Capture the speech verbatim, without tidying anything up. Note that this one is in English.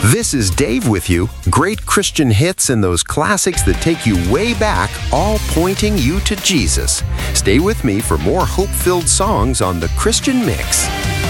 This is Dave with you. Great Christian hits and those classics that take you way back, all pointing you to Jesus. Stay with me for more hope-filled songs on The Christian Mix.